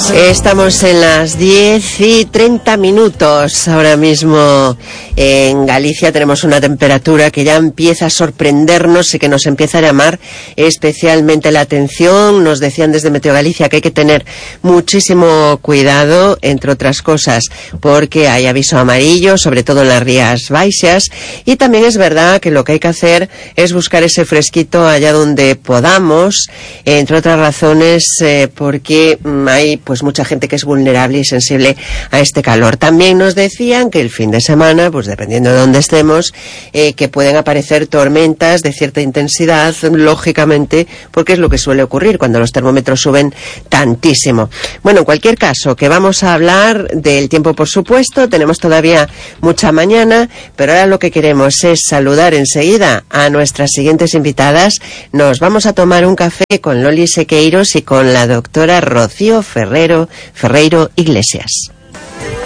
Estamos en las 10:30. Ahora mismo en Galicia tenemos una temperatura que ya empieza a sorprendernos y que nos empieza a llamar especialmente la atención. Nos decían desde Meteo Galicia que hay que tener muchísimo cuidado, entre otras cosas, porque hay aviso amarillo, sobre todo en las Rías Baixas, y también es verdad que lo que hay que hacer es buscar ese fresquito allá donde podamos, entre otras razones, porque hay pues mucha gente que es vulnerable y sensible a este calor. También nos decían que el fin de semana, pues dependiendo de dónde estemos, que pueden aparecer tormentas de cierta intensidad, lógicamente, porque es lo que suele ocurrir cuando los termómetros suben tantísimo. Bueno, en cualquier caso, que vamos a hablar del tiempo, por supuesto, tenemos todavía mucha mañana, pero ahora lo que queremos es saludar enseguida a nuestras siguientes invitadas. Nos vamos a tomar un café con Loli Sequeiros y con la doctora Rocío Ferreiro Iglesias.